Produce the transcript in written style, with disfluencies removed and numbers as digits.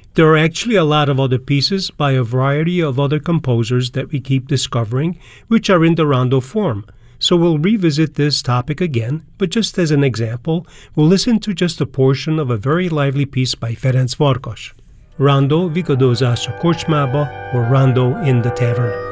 There are actually a lot of other pieces by a variety of other composers that we keep discovering, which are in the rondo form. So we'll revisit this topic again, but just as an example, we'll listen to just a portion of a very lively piece by Ferenc Farkas. Rondo Vigadozás a kocsmába, or Rondo in the Tavern.